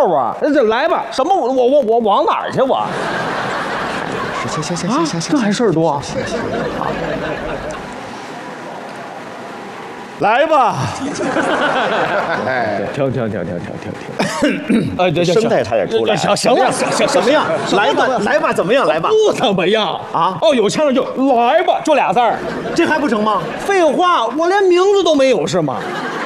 啊！这来吧，什么我往哪儿去我？ 行， 这还事儿多。 来吧。 哎，停！这声带差点出来。 行了， 怎么样？来吧，怎么样？来吧， 不怎么样啊！哦，有腔就来吧，就俩字儿， 这还不成吗？ 废话，我连名字都没有是吗？